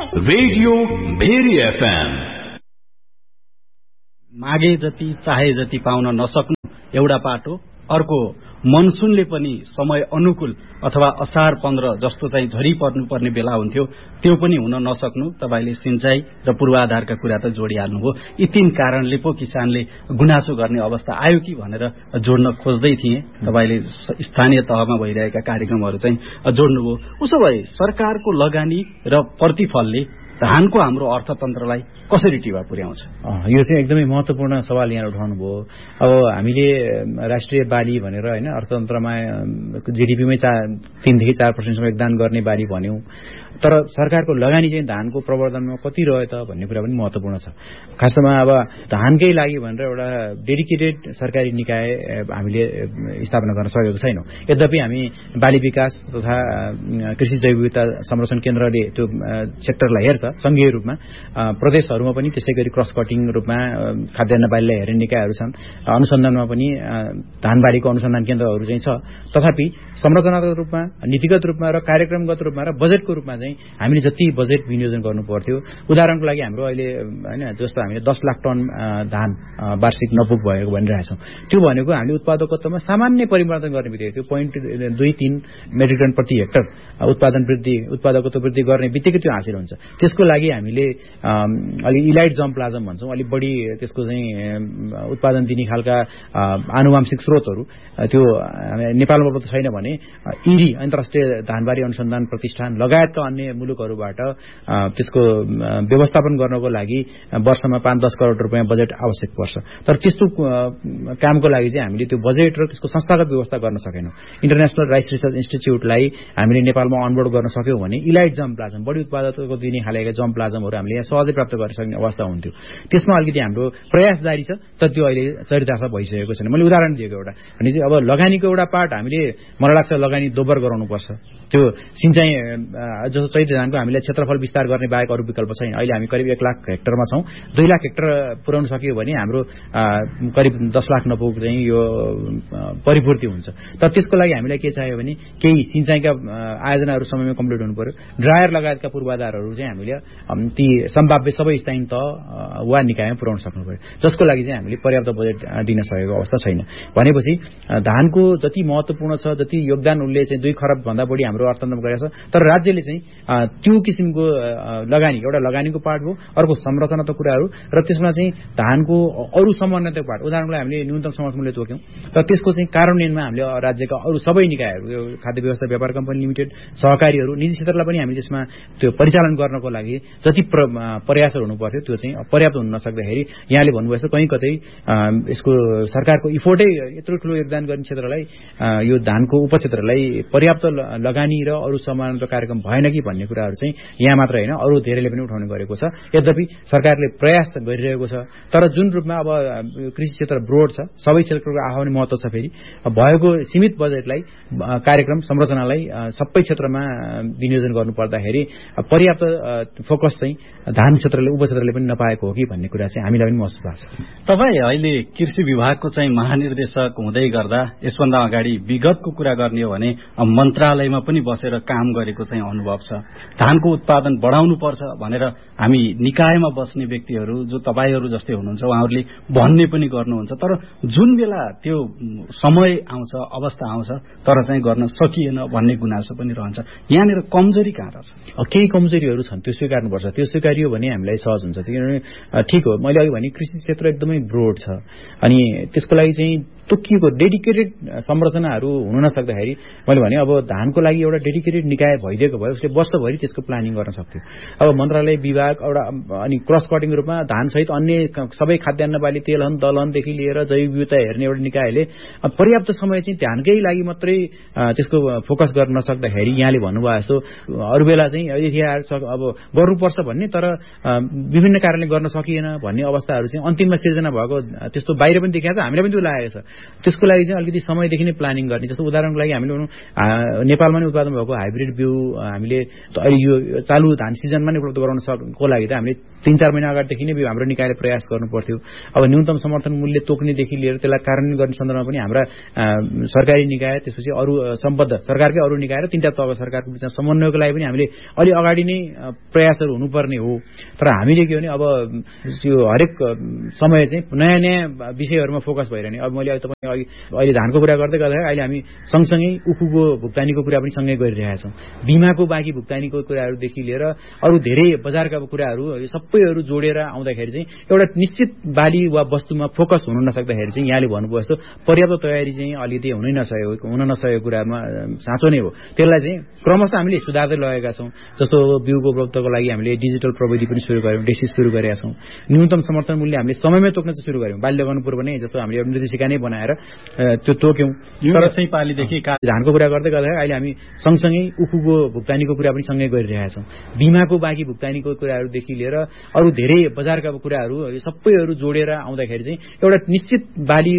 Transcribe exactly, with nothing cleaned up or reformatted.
Radio very FM. मागे जति चाहे जति पाउन नसक्नु एउटा पाटो, अर्को मनसुनले पनि समय अनुकूल अथवा असार पन्ध्र जस्तो चाहिँ झरी पर्नुपर्ने बेला हुन्थ्यो, त्यो पनि हुन नसक्नु। तपाईले सिंचाई र पूर्वाधारका कुरा त जोडिहाल्नुभयो। यी तीन कारणले पो किसानले गुनासो गर्ने अवस्था आयो कि भनेर जोड्न खोज्दै थिए। तपाईले स्थानीय तहमा भइरहेका कार्यक्रमहरू चाहिँ जोड्नुभयो। उसो भए सरकारको लगानी र प्रतिफलले धानको हाम्रो अर्थतन्त्रलाई कसरी टिवा पुर्याउँछ? यो चाहिँ एकदमै महत्वपूर्ण सवाल यहाँ उठाउनु भयो। अब हामीले राष्ट्रिय बाली भनेर हैन अर्थतन्त्रमा जीडीपीमै तीनदेखि चार पर्सेन्टसम्म योगदान गर्ने बाली भन्यौं, तर सरकारको लगानी चाहिँ धानको प्रवर्धनमा कति रह्यो त भन्ने कुरा पनि महत्वपूर्ण छ। खासमा अब धानकै लागि भनेर एउटा डेडिकेटेड सरकारी निकाय हामीले स्थापना गर्न सकेको छैनौं। यद्यपि हामी बाली विकास तथा कृषि जैव विविधता संरक्षण केन्द्रले त्यो सेक्टरलाई हेर्छ संघीय रूपमा। प्रदेशहरूमा पनि त्यसै गरी क्रस कटिङ रूपमा खाद्यान्न बालीलाई हेर्ने निकायहरू छन्। अनुसन्धानमा पनि धानबारीको अनुसन्धान केन्द्रहरू चाहिँ छ। तथापि संरचनागत रूपमा, नीतिगत रूपमा र कार्यक्रमगत रूपमा र बजेटको रूपमा चाहिँ हामीले जति बजेट विनियोजन गर्नु पर्थ्यो, उदाहरणको लागि हाम्रो अहिले हैन जस्तो हामीले दस लाख टन धान वार्षिक नपुग भएको भनिरहेछौँ, त्यो भनेको हामीले उत्पादकत्वमा सामान्य परिवर्तन गर्ने बित्तिकै त्यो पोइन्ट दुई तीन मेट्रिक टन प्रति हेक्टर उत्पादन वृद्धि उत्पादकत्व वृद्धि गर्ने बित्तिकै त्यो हासिल हुन्छ। त्यसको लागि हामीले अलि इलाइट जम्प्लाजम भन्छौँ, अलिक बढी त्यसको चाहिँ उत्पादन दिने खालका आनुवांशिक स्रोतहरू त्यो नेपालमा त छैन भने इरी अन्तर्राष्ट्रिय धानबारी अनुसन्धान प्रतिष्ठान लगायतका अन्य मुलुकहरूबाट त्यसको व्यवस्थापन गर्नको लागि वर्षमा पाँच दस करोड रुपियाँ बजेट आवश्यक पर्छ। तर त्यस्तो कामको लागि चाहिँ हामीले त्यो बजेट र त्यसको संस्थागत व्यवस्था गर्न सकेनौँ। इन्टरनेसनल राइस रिसर्च इन्स्टिच्युटलाई हामीले नेपालमा अनबोर्ड गर्न सक्यौँ भने इलाइट जम्प्लाजम बढी उत्पादकत्व दिने खालका जम्प्लाजमहरू हामीले यहाँ सहजै प्राप्त गर्न सक्ने अवस्था हुन्थ्यो। त्यसमा अलिकति हाम्रो प्रयास जारी छ, तर त्यो अहिले चरितार्थ भइसकेको छैन। मैले उदाहरण दिएको एउटा भने चाहिँ अब लगानीको एउटा पार्ट हामीले मलाई लाग्छ लगानी दोब्बर गराउनुपर्छ। त्यो सिंचाई जस्तो चैते धानको हामीले क्षेत्रफल विस्तार गर्ने बाहेक अरू विकल्प छैन। अहिले हामी करिब एक लाख हेक्टरमा छौँ। दुई लाख हेक्टर पुर्याउन सक्यो भने हाम्रो करिब दस लाख नपुग चाहिँ यो परिपूर्ति हुन्छ। तर त्यसको लागि हामीलाई के चाहियो भने केही सिंचाइका आयोजनाहरू समयमा कम्प्लिट हुनु पर्यो। ड्रायर लगायतका पूर्वाधारहरू चाहिँ हामीले ती सम्भाव्य सबै स्थानीय तह वा निकायमा पुर्याउन सक्नु पर्यो, जसको लागि चाहिँ हामीले पर्याप्त बजेट दिन सकेको अवस्था छैन। भनेपछि धानको जति महत्वपूर्ण छ, जति योगदान उसले चाहिँ दुई खरब भन्दा बढी हाम्रो अर्थतन्त्रमा गरेको छ, तर राज्यले चाहिँ त्यो किसिमको लगानी एउटा लगानीको पार्ट हो, अर्को संरचनात्मक कुराहरू र त्यसमा चाहिँ धानको अरू समन्वयको पार्ट। उदाहरणको लागि हामीले न्यूनतम समर्थन मूल्य तोक्यौँ, तर त्यसको चाहिँ कार्यान्वयनमा हामीले राज्यका अरू सबै निकायहरू, यो खाद्य व्यवस्था व्यापार कम्पनी लिमिटेड, सहकारीहरू, निजी क्षेत्रलाई पनि हामी त्यसमा त्यो परिचालन गर्नको लागि जति प्रयासहरू हुनु पर्थ्यो त्यो चाहिँ पर्याप्त हुन नसक्दाखेरि यहाँले भन्नुभएको छ कहीँ कतै यसको सरकारको इफोर्टै यत्रो ठुलो योगदान गर्ने क्षेत्रलाई, यो धानको उपक्षेत्रलाई पर्याप्त लगानी र अरू समानता कार्यक्रम भएन कि भन्ने कुराहरू चाहिँ यहाँ मात्र होइन अरू धेरैले पनि उठाउने गरेको छ। यद्यपि सरकारले प्रयास गरिरहेको छ, तर जुन रूपमा अब कृषि क्षेत्र ब्रोड छ, सबै क्षेत्रको आफ्नो महत्त्व छ। फेरि भएको सीमित बजेटलाई कार्यक्रम संरचनालाई सबै क्षेत्रमा विनियोजन गर्नु पर्दाखेरि पर्याप्त फोकस चाहिँ धान क्षेत्रले उपक्षेत्रले पनि नपाएको हो कि भन्ने कुरा चाहिँ हामीलाई पनि महसुस भएको छ। तपाईँ अहिले कृषि विभागको चाहिँ महानिर्देशक हुँदै गर्दा यसभन्दा अगाडि विगतको कुरा गर्ने हो भने मन्त्रालयमा पनि बसेर काम गरेको चाहिँ अनुभव छ। धानको उत्पादन बढाउनु पर्छ भनेर हामी निकायमा बस्ने व्यक्तिहरू जो तपाईँहरू जस्तै हुनुहुन्छ उहाँहरूले भन्ने पनि गर्नुहुन्छ, तर जुन बेला त्यो समय आउँछ, अवस्था आउँछ, तर चाहिँ गर्न सकिएन भन्ने गुनासो पनि रहन्छ। यहाँनिर कमजोरी कहाँ रहेछ? केही कमजोरीहरू छन्, त्यो स्वीकार्नुपर्छ। त्यो स्वीकारियो भने हामीलाई सहज हुन्छ। किनभने ठिक हो, मैले अघि भने कृषि क्षेत्र एकदमै ब्रोड छ अनि त्यसको लागि चाहिँ तोकिएको डेडिकेटेड संरचनाहरू हुन नसक्दाखेरि मैले भने अब धानको लागि एउटा डेडिकेटेड निकाय भइदिएको भयो, उसले वर्षभरि त्यसको प्लानिङ गर्न सक्थ्यो। अब मन्त्रालय विभाग एउटा अनि क्रस कटिङ रूपमा धानसहित अन्य सबै खाद्यान्न बाली तेलहन दलहनदेखि लिएर जैव विविधता हेर्ने एउटा निकायले पर्याप्त समय चाहिँ धानकै लागि मात्रै त्यसको फोकस गर्न नसक्दाखेरि यहाँले भन्नुभयो जस्तो अरू बेला चाहिँ अब गर्नुपर्छ भन्ने तर विभिन्न कारणले गर्न सकिएन भन्ने अवस्थाहरू चाहिँ अन्तिममा सिर्जना भएको त्यस्तो बाहिर पनि देखिएको छ, हामीलाई पनि त्यो लागेको छ। त्यसको लागि चाहिँ अलिकति समयदेखि नै प्लानिङ गर्ने। जस्तो उदाहरणको लागि हामीले नेपालमा नै उत्पादन भएको हाइब्रिड बिउ हामीले अहिले यो चालु धान सिजनमा नै उपलब्ध गराउन सक्को लागि त हामीले तीन चार महिना अगाडिदेखि नै हाम्रो निकायले प्रयास गर्नु पर्थ्यो। अब न्यूनतम समर्थन मूल्य तोक्नेदेखि लिएर त्यसलाई कार्यान्वयन गर्ने सन्दर्भमा पनि हाम्रा सरकारी निकाय त्यसपछि अरू सम्बद्ध सरकारकै अरू निकाय र तीनटा तहको सरकारको बिचमा समन्वयको लागि पनि हामीले अलि अगाडि नै प्रयासहरू हुनुपर्ने हो। तर हामीले के भने अब यो हरेक समय चाहिँ नयाँ नयाँ विषयहरूमा फोकस भइरहने। अब मैले तपाईँ अहिले धानको कुरा गर्दै गर्दा अहिले हामी सँगसँगै उखुको भुक्तानीको कुरा पनि सँगै गरिरहेका छौँ। बिमाको बाँकी भुक्तानीको कुराहरूदेखि लिएर अरू धेरै बजारका कुराहरू सबैहरू जोडेर आउँदाखेरि चाहिँ एउटा निश्चित बाली वा वस्तुमा फोकस हुन नसक्दाखेरि चाहिँ यहाँले भन्नुभयो जस्तो पर्याप्त तयारी चाहिँ अलिकति हुनै नसकेको हुन नसकेको कुरामा साँचो नै हो। त्यसलाई चाहिँ क्रमशः हामीले सुधार्दै लगेका छौँ। जस्तो बिउको उपलब्धको लागि हामीले डिजिटल प्रविधि पनि सुरु गर्यौँ, डेसिस सुरु गरेका छौँ। न्यूनतम समर्थन मूल्य हामीले समयमै तोक्न चाहिँ सुरु गर्यौँ। बाली लगाउनु पूर्व नै जस्तो हामीले एउटा निर्देशिका नै बनाएर त्यो तोक्यौँ। तर चाहिँ पालिदेखि धानको कुरा गर्दै गर्दा अहिले हामी सँगसँगै उखुको भुक्तानीको कुरा पनि सँगै गरिरहेका छौँ। बिमाको बाँकी भुक्तानीको कुराहरूदेखि लिएर अरू धेरै बजारका कुराहरू सबैहरू जोडेर आउँदाखेरि चाहिँ एउटा निश्चित बाली